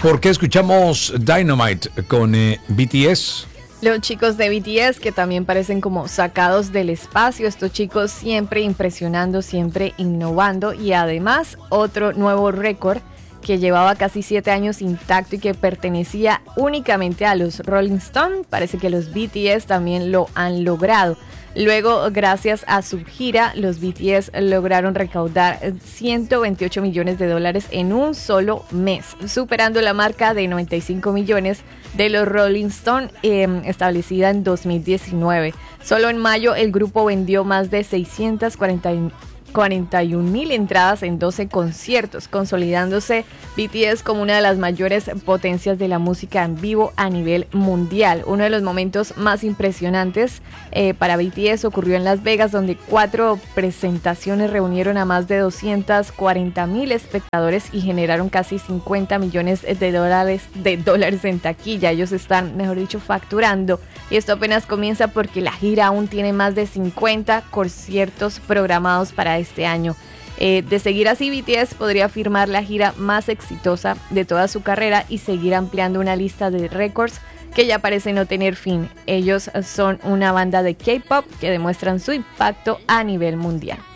¿Por qué escuchamos Dynamite con BTS? Los chicos de BTS, que también parecen como sacados del espacio, estos chicos siempre impresionando, siempre innovando, y además otro nuevo récord que llevaba casi 7 años intacto y que pertenecía únicamente a los Rolling Stones. Parece que los BTS también lo han logrado. Luego, gracias a su gira, los BTS lograron recaudar $128 millones en un solo mes, superando la marca de 95 millones de los Rolling Stones establecida en 2019. Solo en mayo el grupo vendió más de 641,000 entradas en 12 conciertos, consolidándose BTS como una de las mayores potencias de la música en vivo a nivel mundial. Uno de los momentos más impresionantes para BTS ocurrió en Las Vegas, donde 4 presentaciones reunieron a más de 240,000 espectadores y generaron casi 50 millones de dólares en taquilla. Ellos están, mejor dicho, facturando, y esto apenas comienza porque la gira aún tiene más de 50 conciertos programados para este año. De seguir así, BTS podría firmar la gira más exitosa de toda su carrera y seguir ampliando una lista de récords que ya parece no tener fin. Ellos son una banda de K-pop que demuestran su impacto a nivel mundial.